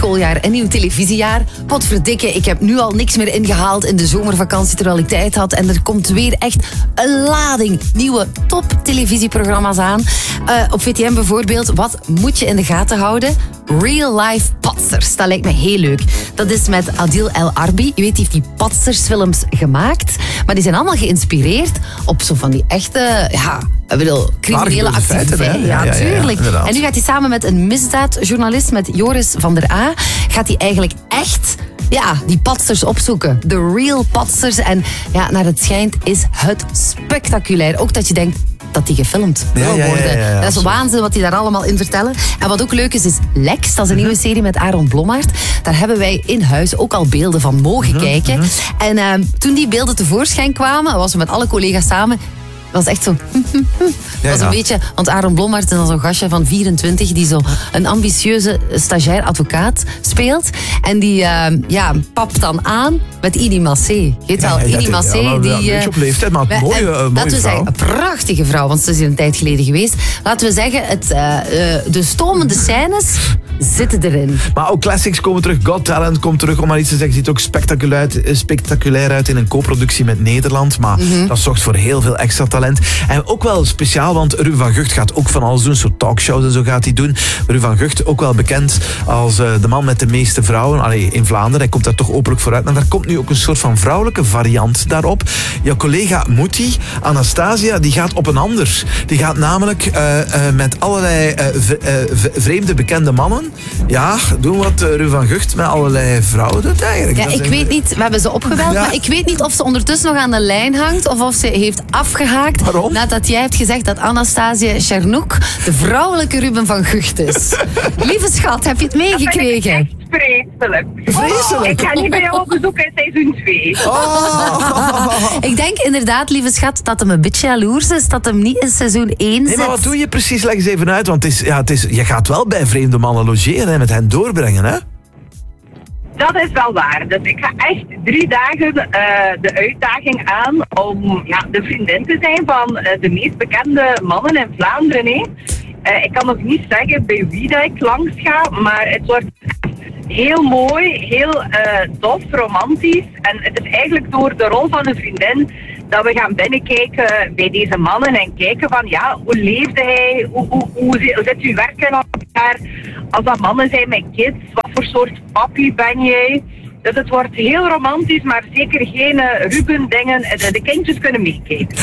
schooljaar, een nieuw televisiejaar. Potverdikke, ik heb nu al niks meer ingehaald in de zomervakantie terwijl ik tijd had. En er komt weer echt een lading nieuwe top televisieprogramma's aan. Op VTM bijvoorbeeld, wat moet je in de gaten houden? Real Life Patsers, dat lijkt me heel leuk. Dat is met Adil El Arbi. Je weet, die heeft die Patsersfilms gemaakt. Maar die zijn allemaal geïnspireerd op zo van die echte, criminele activiteiten. Ja, tuurlijk. Ja, en nu gaat hij samen met een misdaadjournalist, met Joris van der A, gaat hij eigenlijk echt die patsers opzoeken. De real patsers. En naar het schijnt is het spectaculair. Ook dat je denkt dat die gefilmd wil worden. Ja, dat is waanzin wat die daar allemaal in vertellen. En wat ook leuk is Lex. Dat is een nieuwe serie met Aaron Blommaert. Daar hebben wij in huis ook al beelden van mogen kijken. En toen die beelden tevoorschijn kwamen, was we met alle collega's samen. Dat was echt zo. Was een beetje, want Aaron Blommaert is dan zo'n gastje van 24 die zo een ambitieuze stagiair advocaat speelt. En die papt dan aan met Idi Massé. Weet wel, Idi Massé. Een beetje op leeftijd, maar mooie vrouw. Een prachtige vrouw, want ze is hier een tijd geleden geweest. Laten we zeggen, de stomende scènes zitten erin. Maar ook classics komen terug. Got Talent komt terug, om maar iets te zeggen. Ziet ook spectaculair uit in een co-productie met Nederland. Maar dat zorgt voor heel veel extra talent. En ook wel speciaal, want Ruben van Gucht gaat ook van alles doen. Soort talkshows en zo gaat hij doen. Ruben van Gucht, ook wel bekend als de man met de meeste vrouwen. In Vlaanderen, hij komt daar toch openlijk vooruit. En daar komt nu ook een soort van vrouwelijke variant daarop. Jouw collega Moetie, Anastasia, die gaat op een ander. Die gaat namelijk met allerlei vreemde bekende mannen doen wat Ruben van Gucht met allerlei vrouwen doet eigenlijk. Ja, ik weet niet, we hebben ze opgebeld, maar ik weet niet of ze ondertussen nog aan de lijn hangt of of ze heeft afgehaakt. Waarom? Nadat jij hebt gezegd dat Anastasia Tchernouk de vrouwelijke Ruben van Gucht is. Lieve schat, heb je het meegekregen? Dat vind ik echt vreselijk. Ik ga niet bij jou op bezoek in seizoen 2. Ik denk inderdaad, lieve schat, dat hem een beetje jaloers is dat hem niet in seizoen 1 zit. Nee, maar wat doe je precies? Leg eens even uit, want je gaat wel bij vreemde mannen logeren en met hen doorbrengen, hè? Dat is wel waar. Dus ik ga echt 3 dagen de uitdaging aan om de vriendin te zijn van de meest bekende mannen in Vlaanderen. Ik kan nog niet zeggen bij wie dat ik langs ga, maar het wordt heel mooi, heel tof, romantisch. En het is eigenlijk door de rol van een vriendin dat we gaan binnenkijken bij deze mannen en kijken van hoe leefde hij, hoe zit uw werk in elkaar, als dat mannen zijn met kids, wat voor soort papi ben jij? Dus het wordt heel romantisch, maar zeker geen Ruben-dingen. De kindjes kunnen meekijken.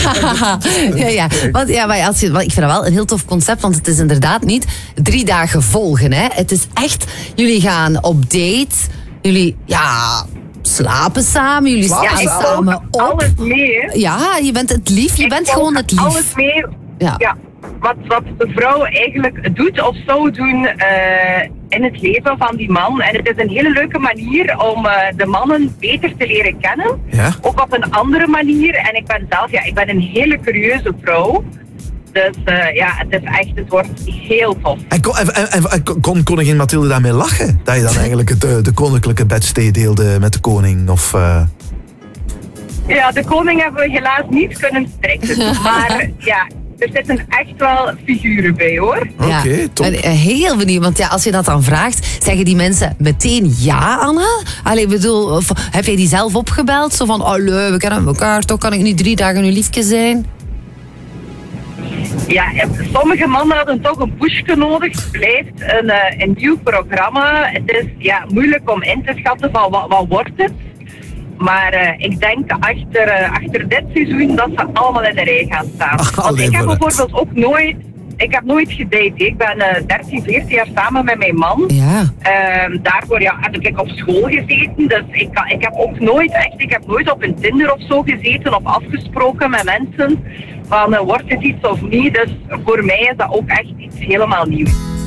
Ik vind dat wel een heel tof concept, want het is inderdaad niet 3 dagen volgen. Hè. Het is echt, jullie gaan op date, jullie slapen samen, jullie staan samen op. Alles mee, hè? Ja, je bent het lief, je bent gewoon het lief. Alles mee, wat de vrouw eigenlijk doet of zou doen in het leven van die man. En het is een hele leuke manier om de mannen beter te leren kennen. Ja? Ook op een andere manier. En ik ben zelf, ik ben een hele curieuze vrouw. Dus het wordt heel tof. En kon koningin Mathilde daarmee lachen? Dat je dan eigenlijk de koninklijke bedstee deelde met de koning? Of... Ja, de koning hebben we helaas niet kunnen strikken. Maar er zitten echt wel figuren bij, hoor. Oké, top. Heel benieuwd, want als je dat dan vraagt, zeggen die mensen meteen ja, Anna? Allee, bedoel, heb jij die zelf opgebeld? Zo van, leuk, we kennen elkaar, toch kan ik nu 3 dagen uw liefje zijn? Ja, sommige mannen hadden toch een pushje nodig. Het blijft een nieuw programma. Het is moeilijk om in te schatten van wat wordt het. Maar ik denk achter dit seizoen dat ze allemaal in de rij gaan staan. Want ik heb bijvoorbeeld ook nooit gedate. Ik ben 13, 14 jaar samen met mijn man. Ja. Daarvoor heb ik op school gezeten. Dus ik heb ook nooit op een Tinder of zo gezeten of afgesproken met mensen van wordt het iets of niet. Dus voor mij is dat ook echt iets helemaal nieuws.